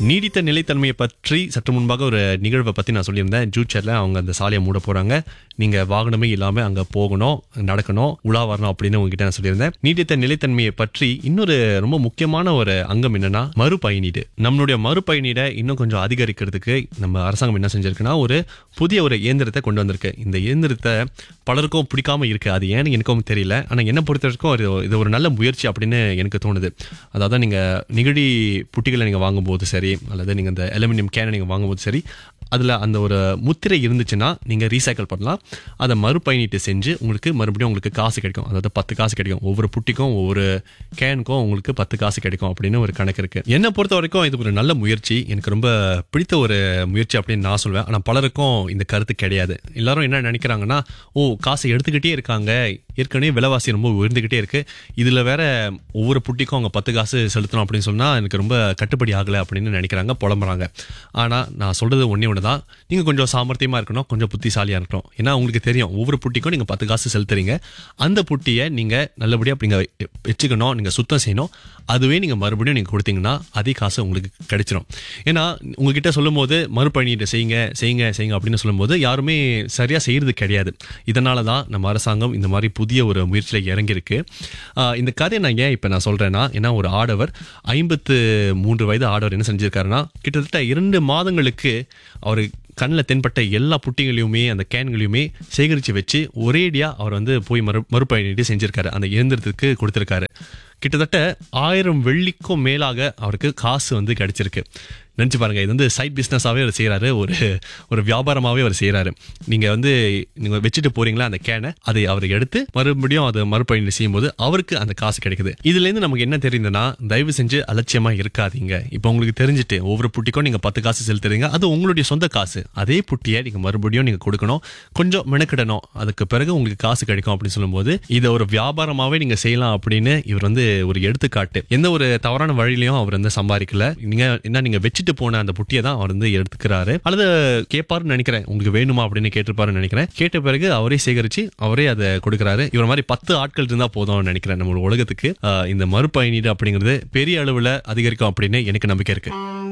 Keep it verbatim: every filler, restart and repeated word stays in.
நீடித்த நிலைத்தன்மையை பற்றி சற்று முன்பாக ஒரு நிகழ்வை பற்றி நான் சொல்லியிருந்தேன். ஜூச்சரில் அவங்க அந்த சாலையை மூட போகிறாங்க. நீங்கள் வாகனமே இல்லாமல் அங்கே போகணும், நடக்கணும், உலா வரணும் அப்படின்னு உங்ககிட்ட நான் சொல்லியிருந்தேன். நீடித்த நிலைத்தன்மையை பற்றி இன்னொரு ரொம்ப முக்கியமான ஒரு அங்கம் என்னன்னா மறுபயணீடு. நம்மளுடைய மறுபயணீடை இன்னும் கொஞ்சம் அதிகரிக்கிறதுக்கு நம்ம அரசாங்கம் என்ன செஞ்சிருக்குன்னா ஒரு புதிய ஒரு இயந்திரத்தை கொண்டு வந்திருக்கு. இந்த இயந்திரத்தை பலருக்கும் பிடிக்காம இருக்கு. அது ஏன்னு எனக்கும் தெரியல. ஆனால் என்ன பொறுத்த வரைக்கும் அது இது ஒரு நல்ல முயற்சி அப்படின்னு எனக்கு தோணுது. அதாவது நீங்கள் நெகிழி புட்டிகளை நீங்கள் வாங்கும்போது சரி, அல்லது நீங்கள் இந்த அலுமினியம் கேனை நீங்கள் வாங்கும்போது சரி, அதில் அந்த ஒரு முத்திரை இருந்துச்சுன்னா நீங்கள் ரீசைக்கிள் பண்ணலாம். அதை மறுபயணீட்டு செஞ்சு உங்களுக்கு மறுபடியும் உங்களுக்கு காசு கிடைக்கும். அதாவது பத்து காசு கிடைக்கும். ஒவ்வொரு புட்டிக்கும் ஒவ்வொரு கேனுக்கும் உங்களுக்கு பத்து காசு கிடைக்கும் அப்படின்னு ஒரு கணக்கு இருக்குது. என்னை பொறுத்த வரைக்கும் இது ஒரு நல்ல முயற்சி, எனக்கு ரொம்ப பிடித்த ஒரு முயற்சி அப்படின்னு நான் சொல்வேன். ஆனால் பலருக்கும் இந்த கருத்து கிடையாது. எல்லாரும் என்ன நினைக்கிறாங்கன்னா, ஓ காசை எடுத்துக்கிட்டே இருக்காங்க, ஏற்கனவே விலைவாசி ரொம்ப உயர்ந்துக்கிட்டே இருக்குது, இதில் வேற ஒவ்வொரு புட்டிக்கும் அவங்க பத்து காசு செலுத்தணும் அப்படின்னு சொன்னால் எனக்கு ரொம்ப கட்டுப்படி ஆகலை அப்படின்னு நினைக்கிறாங்க, புலம்புறாங்க. ஆனால் நான் சொல்கிறது ஒன்றே ஒன்று தான், நீங்கள் கொஞ்சம் சாமர்த்தியமாக இருக்கணும், கொஞ்சம் புத்திசாலியாக இருக்கணும். ஏன்னா உங்களுக்கு தெரியும் ஒவ்வொரு புட்டிக்கும் நீங்கள் பத்து காசு செலுத்துறீங்க. அந்த புட்டியை நீங்கள் நல்லபடியாக அப்படிங்க வச்சுக்கணும், நீங்கள் சுத்தம் செய்யணும். அதுவே நீங்கள் மறுபடியும் நீங்கள் கொடுத்தீங்கன்னா அதே காசு உங்களுக்கு கிடைச்சிடும். ஏன்னா உங்ககிட்ட சொல்லும் போது மறுபயணீடு செய்யுங்க செய்யுங்க செய்யுங்க அப்படின்னு சொல்லும்போது யாருமே சரியாக செய்கிறது கிடையாது. இதனால தான் நம்ம அரசாங்கம் இந்த மாதிரி புதிய ஒரு முயற்சியில் இறங்கியிருக்கு. இந்த கதையை நான் ஏன் இப்போ நான் சொல்கிறேன்னா, ஏன்னா ஒரு ஆடவர் ஐம்பத்து மூன்று வயது ஆடவர் என்ன செஞ்சிருக்காருன்னா, கிட்டத்தட்ட இரண்டு மாதங்களுக்கு அவர் கண்ணில் தென்பட்ட எல்லா புட்டிகளையுமே அந்த கேன்களையுமே சேகரித்து வச்சு ஒரேடியாக அவர் வந்து போய் மறு மறுபயணீடு செஞ்சுருக்காரு. அந்த இயந்திரத்துக்கு கொடுத்துருக்காரு. கிட்டத்தட்ட ஆயிரம் வெள்ளிக்கும் மேலாக அவருக்கு காசு வந்து கிடைச்சிருக்கு. நினச்சி பாருங்கள், இது வந்து சைட் பிஸ்னஸாகவே அவர் செய்கிறாரு, ஒரு ஒரு வியாபாரமாகவே அவர் செய்கிறாரு. நீங்கள் வந்து நீங்கள் வச்சுட்டு போகிறீங்களா அந்த கேனை, அதை அவர் எடுத்து மறுபடியும் அதை மறுபயணீடு செய்யும்போது அவருக்கு அந்த காசு கிடைக்குது. இதுலேருந்து நமக்கு என்ன தெரியுதுன்னா, தயவு செஞ்சு அலட்சியமாக இருக்காதீங்க. இப்போ உங்களுக்கு தெரிஞ்சுட்டு ஒவ்வொரு புட்டிக்கும் நீங்கள் பத்து காசு செலுத்துறீங்க, அது உங்களுடைய சொந்த காசு. அதே புட்டியை நீங்கள் மறுபடியும் நீங்கள் கொடுக்கணும், கொஞ்சம் மெனக்கிடணும், அதுக்கு பிறகு உங்களுக்கு காசு கிடைக்கும் அப்படின்னு சொல்லும்போது இதை ஒரு வியாபாரமாகவே நீங்கள் செய்யலாம் அப்படின்னு இவர் வந்து ஒரு எடுத்துக்காட்டு. எந்த ஒரு தவறான வழியிலையும் அவர் வந்து சம்பாதிக்கல. நீங்கள் என்ன நீங்கள் வச்சுட்டு போன அந்த புட்டியை தான் அவர் வந்து எடுத்துக்கிறாரு, அல்லது கேட்பாருன்னு நினைக்கிறேன், உங்களுக்கு வேணுமா அப்படின்னு கேட்டிருப்பாருன்னு நினைக்கிறேன். கேட்ட பிறகு அவரே சேகரிச்சு அவரே அதை கொடுக்குறாரு. இவர் மாதிரி பத்து ஆட்கள் இருந்தா போதும்னு நினைக்கிறேன் நம்ம உலகத்துக்கு. இந்த மறுபயணீடு அப்படிங்கிறது பெரிய அளவுல அதிகரிக்கும் அப்படின்னு எனக்கு நம்பிக்கை இருக்கு.